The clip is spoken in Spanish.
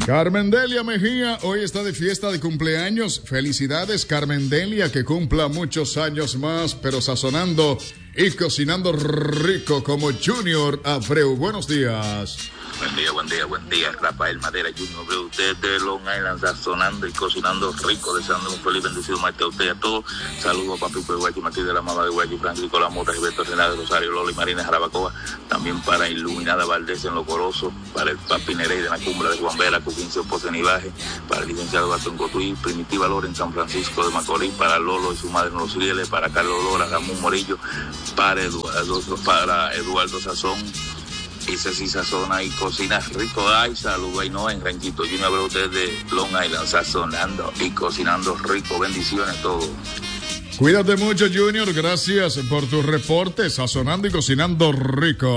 Carmen Delia Mejía, hoy está de fiesta de cumpleaños. Felicidades, Carmen Delia, que cumpla muchos años más, pero sazonando y cocinando rico como Junior Abreu. Buenos días. Buen día. Rafael Madera, Junior Abreu, desde Long Island, sazonando y cocinando rico, deseando un feliz bendecido martes a usted y a todos. Saludos a Papi de Guachi, Martí de la Mamá de Guachi, Francisco La Mota, Gilberto Renal de Rosario, Lola y Marina Jarabacoa. También para Iluminada Valdés en Lo Corozo, para el Papi Nerey de la Cumbre de Juan Vera, Cuquincio Posenivaje, para el licenciado Gastón Cotuí, Primitiva Lora en San Francisco de Macorís, para Lolo y su madre en Los Rieles, para Carlos Lora, Ramón Morillo, para Eduardo Sazón. Y Ceci sazona y cocina rico. Ay, saludos ahí no en Ranchito Junior Abreu desde Long Island, sazonando y cocinando rico. Bendiciones a todos. Cuídate mucho, Junior. Gracias por tu reporte, sazonando y cocinando rico.